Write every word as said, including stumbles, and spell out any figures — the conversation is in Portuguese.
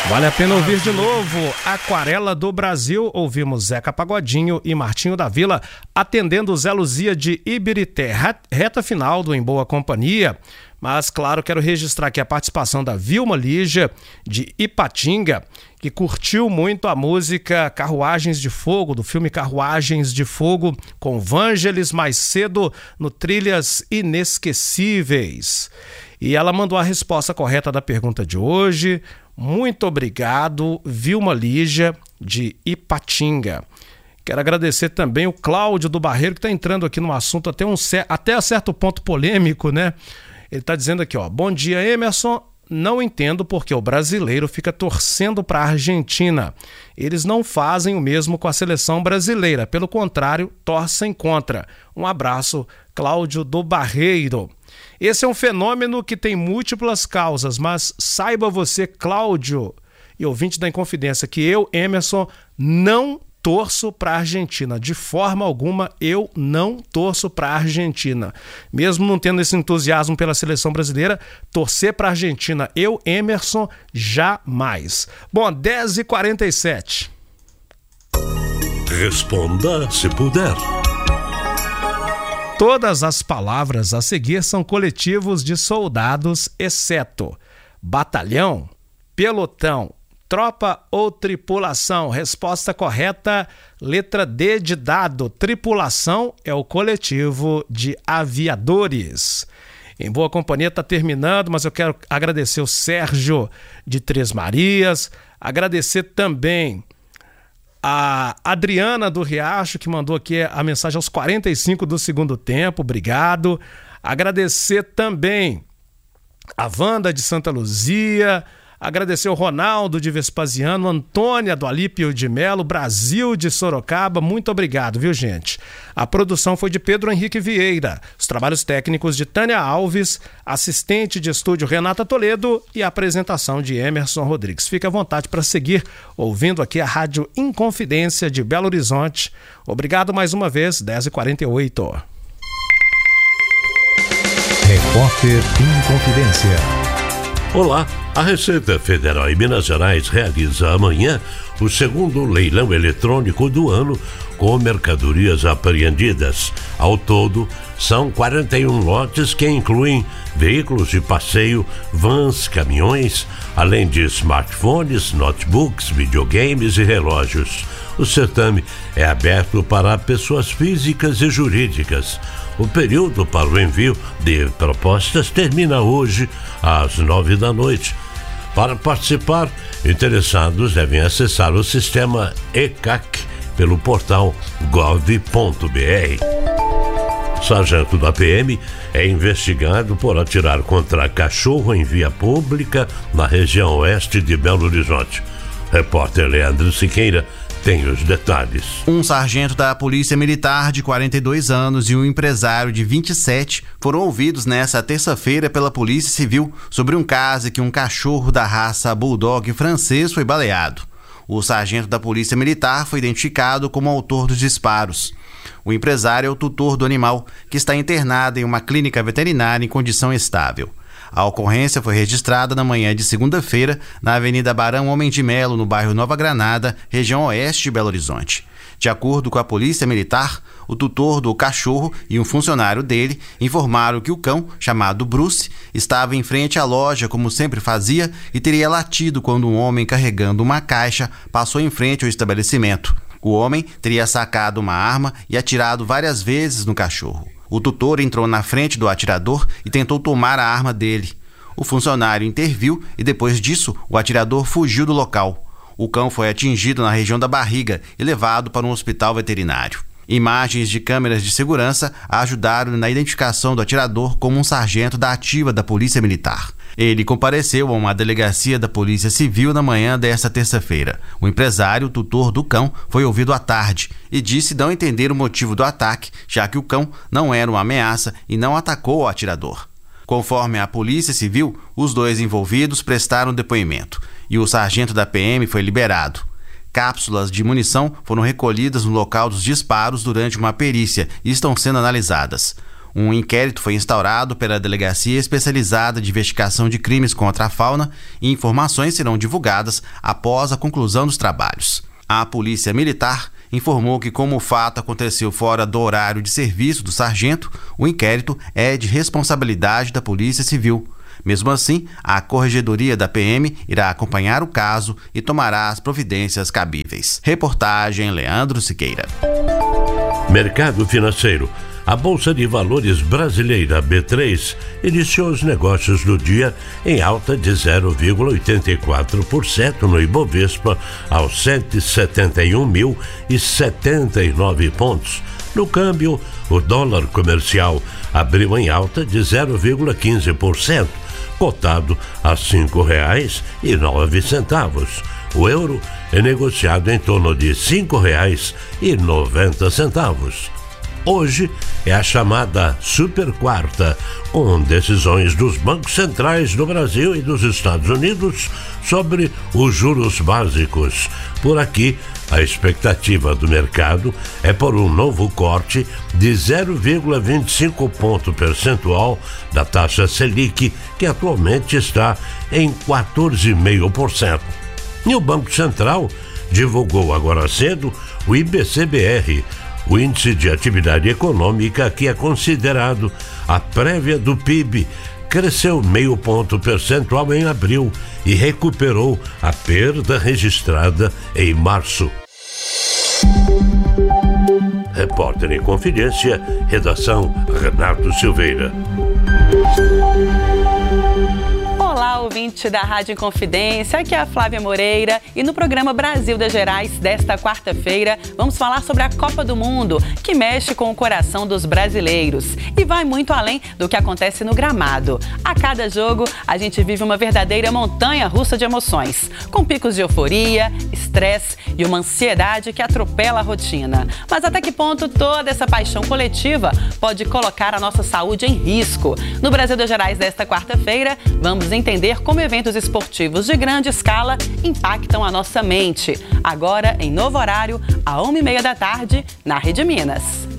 Vale a pena ouvir de novo Aquarela do Brasil. Ouvimos Zeca Pagodinho e Martinho da Vila atendendo Zé Luzia de Ibirité. Reta final do Em Boa Companhia. Mas, claro, quero registrar aqui a participação da Vilma Lígia de Ipatinga, que curtiu muito a música Carruagens de Fogo, do filme Carruagens de Fogo, com Vângeles mais cedo no Trilhas Inesquecíveis. E ela mandou a resposta correta da pergunta de hoje. Muito obrigado, Vilma Lígia, de Ipatinga. Quero agradecer também o Cláudio do Barreiro, que está entrando aqui no assunto até, um, até a certo ponto polêmico, né? Ele está dizendo aqui, ó, bom dia, Emerson. Não entendo porque o brasileiro fica torcendo para a Argentina. Eles não fazem o mesmo com a seleção brasileira. Pelo contrário, torcem contra. Um abraço, Cláudio do Barreiro. Esse é um fenômeno que tem múltiplas causas, mas saiba você, Cláudio, e ouvinte da Inconfidência, que eu, Emerson, não torço para a Argentina. De forma alguma, eu não torço para a Argentina. Mesmo não tendo esse entusiasmo pela seleção brasileira, torcer para a Argentina, eu, Emerson, jamais. Bom, dez e quarenta e sete. Responda se puder. Todas as palavras a seguir são coletivos de soldados, exceto batalhão, pelotão, tropa ou tripulação. Resposta correta, letra D de dado. Tripulação é o coletivo de aviadores. Em Boa Companhia está terminando, mas eu quero agradecer o Sérgio de Três Marias, agradecer também a Adriana do Riacho, que mandou aqui a mensagem aos quarenta e cinco do segundo tempo, obrigado. Agradecer também a Wanda de Santa Luzia, agradecer o Ronaldo de Vespasiano, Antônia do Alípio de Melo, Brasil de Sorocaba, muito obrigado, viu, gente? A produção foi de Pedro Henrique Vieira, os trabalhos técnicos de Tânia Alves, assistente de estúdio Renata Toledo e a apresentação de Emerson Rodrigues. Fique à vontade para seguir ouvindo aqui a Rádio Inconfidência de Belo Horizonte. Obrigado mais uma vez, dez e quarenta e oito. Repórter Inconfidência. Olá, a Receita Federal em Minas Gerais realiza amanhã o segundo leilão eletrônico do ano com mercadorias apreendidas. Ao todo, são quarenta e um lotes que incluem veículos de passeio, vans, caminhões, além de smartphones, notebooks, videogames e relógios. O certame é aberto para pessoas físicas e jurídicas. O período para o envio de propostas termina hoje, às nove da noite. Para participar, interessados devem acessar o sistema E C A C pelo portal gov ponto br. Sargento da P M é investigado por atirar contra cachorro em via pública na região oeste de Belo Horizonte. Repórter Leandro Siqueira tem os detalhes. Um sargento da Polícia Militar de quarenta e dois anos e um empresário de vinte e sete foram ouvidos nesta terça-feira pela Polícia Civil sobre um caso em que um cachorro da raça Bulldog francês foi baleado. O sargento da Polícia Militar foi identificado como autor dos disparos. O empresário é o tutor do animal, que está internado em uma clínica veterinária em condição estável. A ocorrência foi registrada na manhã de segunda-feira na Avenida Barão Homem de Melo, no bairro Nova Granada, região oeste de Belo Horizonte. De acordo com a Polícia Militar, o tutor do cachorro e um funcionário dele informaram que o cão, chamado Bruce, estava em frente à loja como sempre fazia e teria latido quando um homem carregando uma caixa passou em frente ao estabelecimento. O homem teria sacado uma arma e atirado várias vezes no cachorro. O tutor entrou na frente do atirador e tentou tomar a arma dele. O funcionário interviu e depois disso o atirador fugiu do local. O cão foi atingido na região da barriga e levado para um hospital veterinário. Imagens de câmeras de segurança ajudaram na identificação do atirador como um sargento da ativa da Polícia Militar. Ele compareceu a uma delegacia da Polícia Civil na manhã desta terça-feira. O empresário, tutor do cão, foi ouvido à tarde e disse não entender o motivo do ataque, já que o cão não era uma ameaça e não atacou o atirador. Conforme a Polícia Civil, os dois envolvidos prestaram depoimento e o sargento da P M foi liberado. Cápsulas de munição foram recolhidas no local dos disparos durante uma perícia e estão sendo analisadas. Um inquérito foi instaurado pela Delegacia Especializada de Investigação de Crimes contra a Fauna e informações serão divulgadas após a conclusão dos trabalhos. A Polícia Militar informou que, como o fato aconteceu fora do horário de serviço do sargento, o inquérito é de responsabilidade da Polícia Civil. Mesmo assim, a Corregedoria da P M irá acompanhar o caso e tomará as providências cabíveis. Reportagem Leandro Siqueira. Mercado financeiro. A Bolsa de Valores brasileira B três iniciou os negócios do dia em alta de zero vírgula oitenta e quatro por cento no Ibovespa aos cento e setenta e um mil e setenta e nove pontos. No câmbio, o dólar comercial abriu em alta de zero vírgula quinze por cento, cotado a cinco reais e nove centavos. O euro é negociado em torno de cinco reais e noventa centavos. Hoje é a chamada Super Quarta, com decisões dos bancos centrais do Brasil e dos Estados Unidos sobre os juros básicos. Por aqui, a expectativa do mercado é por um novo corte de zero vírgula vinte e cinco ponto percentual da taxa Selic, que atualmente está em quatorze vírgula cinco por cento. E o Banco Central divulgou agora cedo o I B C B R, o Índice de Atividade Econômica, que é considerado a prévia do P I B, cresceu meio ponto percentual em abril e recuperou a perda registrada em março. Repórter em Confidência, redação Renato Silveira. Olá, ouvinte da Rádio Inconfidência, aqui é a Flávia Moreira e no programa Brasil das Gerais desta quarta-feira vamos falar sobre a Copa do Mundo, que mexe com o coração dos brasileiros e vai muito além do que acontece no gramado. A cada jogo a gente vive uma verdadeira montanha-russa de emoções, com picos de euforia, estresse e uma ansiedade que atropela a rotina. Mas até que ponto toda essa paixão coletiva pode colocar a nossa saúde em risco? No Brasil das Gerais desta quarta-feira, vamos entender como eventos esportivos de grande escala impactam a nossa mente. Agora, em novo horário, à uma e meia da tarde, na Rede Minas.